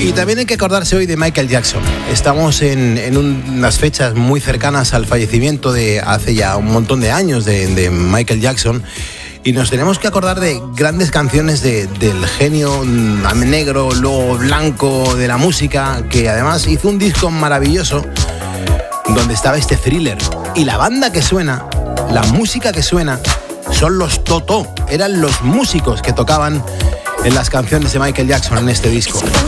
Y también hay que acordarse hoy de Michael Jackson. Estamos en unas fechas muy cercanas al fallecimiento de hace ya un montón de años de Michael Jackson. Y nos tenemos que acordar de grandes canciones del genio negro, luego blanco de la música, que además hizo un disco maravilloso donde estaba este Thriller. Y la banda que suena, la música que suena, son los Toto. Eran los músicos que tocaban en las canciones de Michael Jackson en este disco.